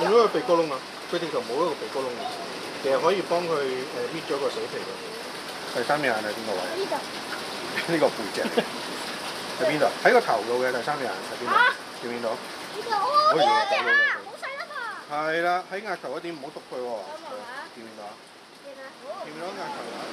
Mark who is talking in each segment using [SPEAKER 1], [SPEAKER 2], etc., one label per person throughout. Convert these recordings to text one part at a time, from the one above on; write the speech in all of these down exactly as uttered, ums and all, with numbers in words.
[SPEAKER 1] 咗個鼻哥窿啊！佢直頭冇一個鼻哥窿嘅，其實可以幫佢誒搣咗個死皮嘅。第三隻眼喺邊個位？
[SPEAKER 2] 呢度。
[SPEAKER 1] 呢個背脊喺邊度？喺個頭度嘅第三隻眼喺邊度？見唔見到？
[SPEAKER 2] 呢度哦，呢兩隻啊，好細粒啊！
[SPEAKER 1] 係啦，喺額頭嗰點唔好篤佢喎。見唔見到啊？
[SPEAKER 2] 見啊！
[SPEAKER 1] 見唔見到額頭啊？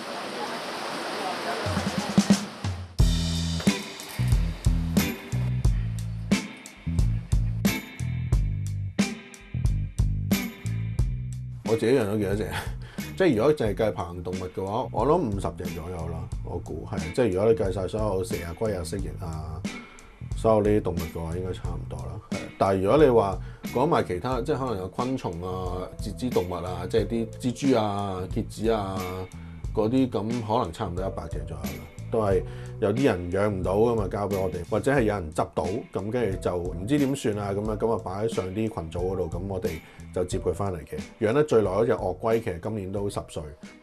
[SPEAKER 1] 我自己養咗幾多隻？即係如果淨係計爬行動物嘅話，我諗五十隻左右啦。我估係，即係如果你計晒所有蛇啊、龜啊、蜥蜴啊，所有呢啲動物嘅話，應該差唔多啦。係，但係如果你話講埋其他，即係可能有昆蟲啊、節肢動物啊，即係啲蜘蛛啊、蠍子啊嗰啲，咁可能差唔多一百隻左右啦。都係有啲人養唔到㗎嘛，交俾我哋，或者係有人執到，咁跟住就唔知點算啊咁樣，咁啊擺喺上啲群組嗰度，咁我哋就接佢翻嚟嘅。養得最耐嗰隻鱷龜，其實今年都十歲。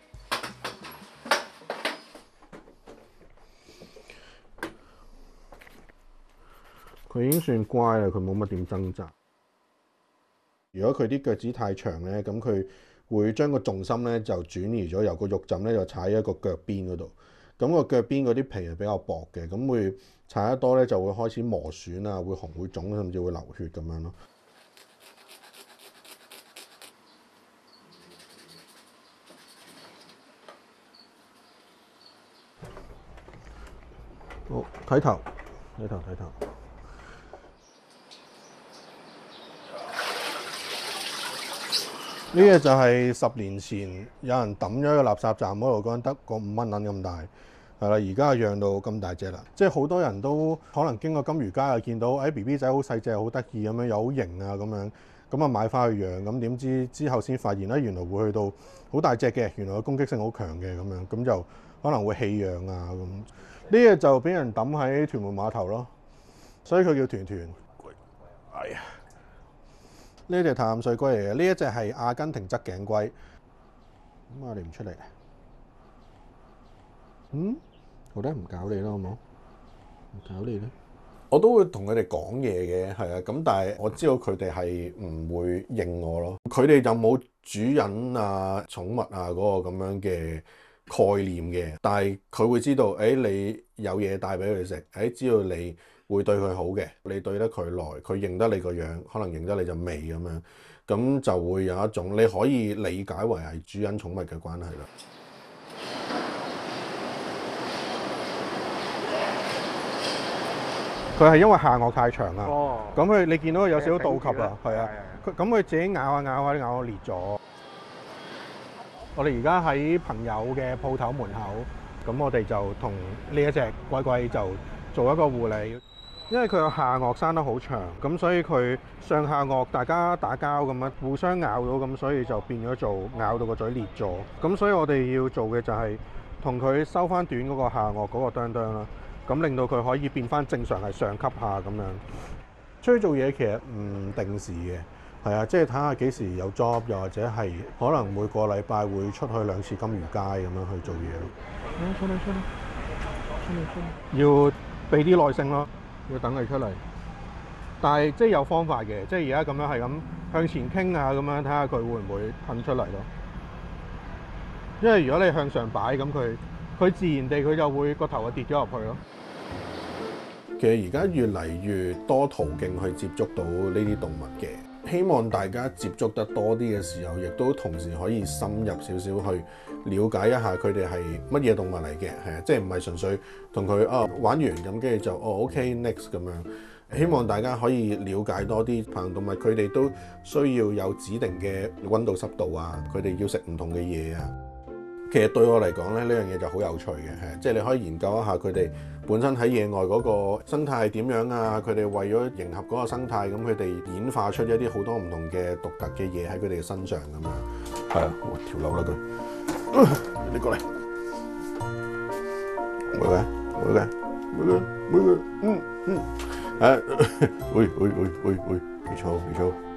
[SPEAKER 1] 佢已經算乖啦，佢冇乜點掙扎。如果佢啲腳趾太長咧，咁佢會將個重心咧就轉移咗，由個肉枕咧就踩喺個腳邊嗰度。咁個腳邊嗰啲皮係比較薄嘅，咁會踩得多咧就會開始磨損啊，會紅會腫，甚至會流血咁樣咯。好，睇頭，睇頭，睇頭。呢個就係十年前有人抌咗喺個垃圾站嗰度，嗰陣得個五蚊銀咁大，係啦。而家養到咁大隻啦，即係好多人都可能經過金魚街啊，見到誒 B B 仔好細隻，好得意咁樣，又好型啊咁樣，咁啊買翻去養，咁點知之後先發現咧，原來會去到好大隻嘅，原來個攻擊性好強嘅咁樣，咁就可能會棄養啊咁。呢個就俾人抌喺屯門碼頭咯，所以佢叫團團。哎呀！呢隻淡水龜嚟嘅，呢一隻係阿根廷側頸龜。咁我哋唔出嚟。嗯，好得唔搞你啦，好冇？唔搞你咧。我都會同佢哋講嘢嘅，係啊。咁但係我知道佢哋係唔會應我咯。佢哋就冇主人啊、寵物啊嗰個咁樣嘅概念嘅。但係佢會知道，誒、哎、你有嘢帶俾佢食，誒、哎、知道你會對佢好嘅，你對得佢耐，佢認得你個樣，可能認得你隻味咁樣，咁就會有一種你可以理解為係主人寵物嘅關係啦。佢係因為下頜太長啊，咁佢、哦、你見到佢有少少倒及啊，係啊，佢咁佢自己咬下咬下，咬到裂咗。我哋而家喺朋友嘅鋪頭門口，咁我哋就同呢一隻龜龜就做一個護理。因為佢個下頜生得好長，咁所以佢上下頜大家打交咁樣互相咬到，咁所以就變咗做咬到個嘴裂咗。咁所以我哋要做嘅就係同佢收翻短嗰個下頜嗰個哚哚啦，咁令到佢可以變翻正常係上級下咁樣。出去做嘢其實唔定時嘅，係啊，即係睇下幾時有 job，又或者係可能每個禮拜會出去兩次金魚街咁樣去做嘢咯。出嚟出嚟出嚟出嚟！要俾啲耐性咯。要等佢出嚟，但係即係有方法嘅，即係而家咁樣係咁向前傾啊，咁樣睇下佢會唔會噴出嚟咯。因為如果你向上擺，咁佢佢自然地佢就會個頭就跌咗入去咯。其實而家越嚟越多途徑去接觸到呢啲動物嘅，希望大家接觸得多啲嘅時候，亦都同時可以深入少少去了解一下佢哋係乜嘢動物嚟嘅，係啊，即係唔係純粹同佢啊玩完咁，跟住就哦 OK next 咁樣。希望大家可以了解多啲爬行動物，佢哋都需要有指定嘅溫度濕度啊，佢哋要食唔同嘅嘢啊。其實對我嚟講咧，呢樣嘢就好有趣嘅，係即係你可以研究一下佢哋本身喺野外嗰個生態係點樣啊，佢哋為咗迎合嗰個生態，咁佢哋演化出一啲好多唔同嘅獨特嘅嘢喺佢哋嘅身上咁樣。係啊，跳樓啦佢，你過嚟，會嘅，會嘅，會嘅，會嘅，嗯嗯，誒，會會會會會，唔錯唔錯。